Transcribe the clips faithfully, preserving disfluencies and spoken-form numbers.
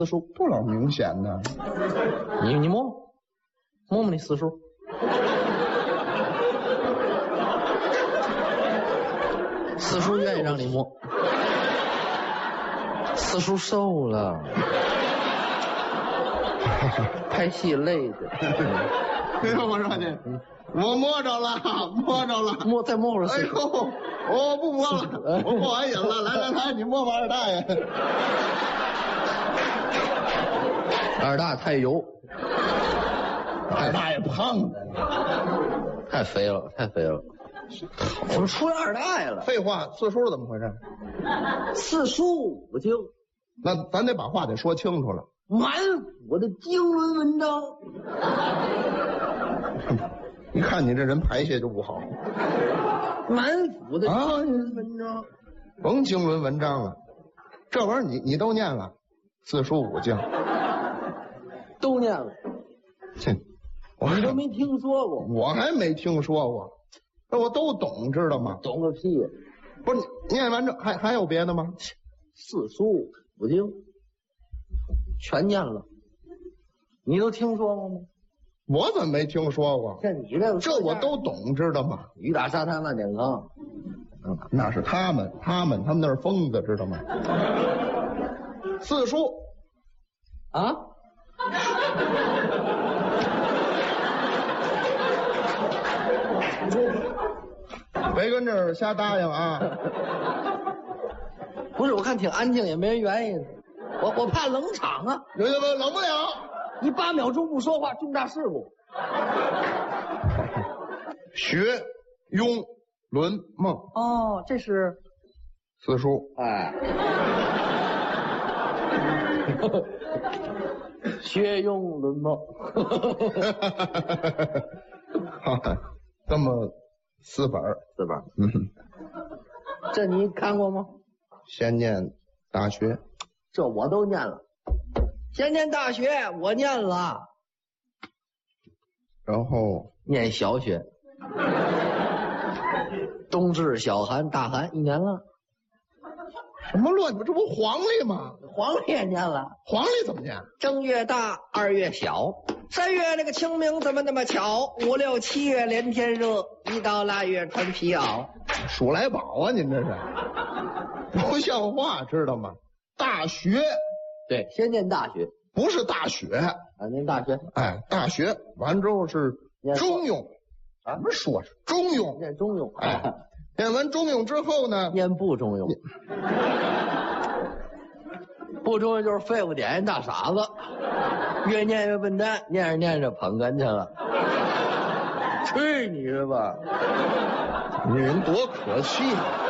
四书不老明显呢。 你你摸摸，摸摸你四叔。四叔愿意让你摸。四叔瘦了，拍戏累的。 听我说去，我摸着了，摸着了， 摸再摸会儿。 哎呦，我不摸了，我过完瘾了。来来来，你摸摸二大爷。 二大太油， 二大爷胖的， 太肥了，太肥了。怎么出来二大爷了？ 废话，四叔怎么回事？ 四书五经， 那咱得把话得说清楚了。 满腹的经纶文章。 一看你这人排泄就不好。 满腹的经纶文章，啊、 甭经纶文章了，这玩意儿你你都念了，四书五经都念了。 切， 你都没听说过？ 我还没听说过。这我都懂，知道吗？ 懂个屁！ 不是念完这还还有别的吗？ 四书五经全念了，你都听说过吗？ 我怎么没听说过？ 这你这这我都懂，知道吗？ 雨打沙滩万点坑， 嗯，那是他们，他们他们那是疯子，知道吗？四书啊。 别跟这儿瞎答应啊！ 不是，我看挺安静，也没人原因。我我怕冷场啊！ 有有有，冷不了。 你八秒钟不说话，重大事故。 学、庸、论、孟。 哦，这是四书。 哎，学、庸、论、孟。 这么四本四本， 嗯， 这你看过吗？ 先念大学， 这我都念了。先念大学，我念了， 然后念小学，冬至、小寒、大寒一年了。 什么乱？这不黄历吗？ 黄历也念了。 黄历怎么念？ 正月大，二月小，三月那个清明怎么那么巧？五六七月连天热，一到腊月穿皮袄。 数来宝啊，您这是不像话，知道吗？大学， 对，先念大学， 不是大学啊，念大学。 哎，大学完之后是中庸， 啊， 什么说是中庸？ 念中庸。 哎，念完中庸之后呢， 念不中庸。不中庸就是废物点大傻子，越念越笨蛋，念着念着捧哏去了。去你的吧！ 你人多可气！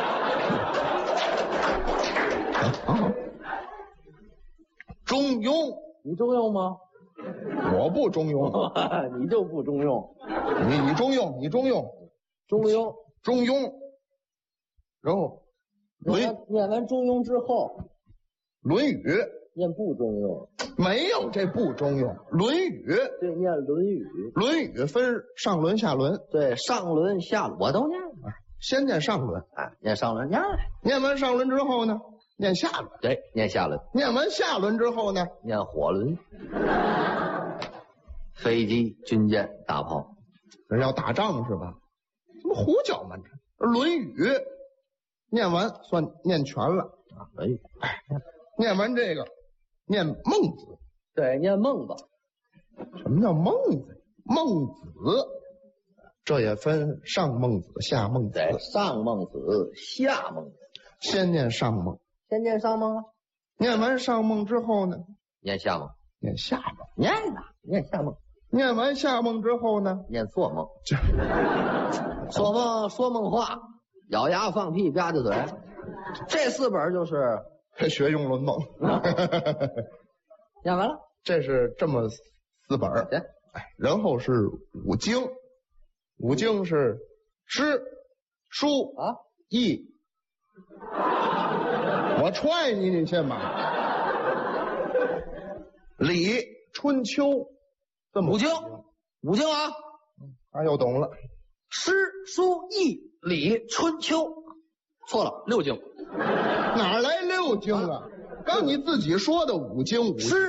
啊，中庸， 你中庸吗？ 我不中庸， 你就不中庸。 你你中庸，你中庸， 中庸， 中庸。然后， 念念完中庸之后，《 论语》 念不中庸， 没有这不中庸，《论语》 对，念《论语》， 《论语》分上轮下轮， 对，上轮下轮我都念了。 先念上轮， 哎，念上轮，念了。 念完上轮之后呢，念下轮， 对，念下轮。 念完下轮之后呢， 念火轮。飞机、军舰、大炮， 人要打仗是吧？怎么胡搅蛮缠？《论语》念完算念全了啊！哎， 哎，念完这个，念孟子。 对，念孟子。 什么叫孟子？孟子，这也分上孟子、下孟子。 对，上孟子、下孟子。 先念上孟， 先念上孟啊。 念完上孟之后呢， 念下孟， 念下孟， 念哪？念下孟。 念完下孟之后呢， 念做梦。做梦说梦话，咬牙放屁吧唧嘴，这四本就是学庸论孟。 念完了， 这是这么四本。哎，然后是五经，五经是诗、书啊、 易。我踹你，你信吗？礼、春秋，这么五经，五经啊， 他又懂了。 诗、书、易、礼、春秋，错了，六经。 哪来六经啊？刚你自己说的五经五经。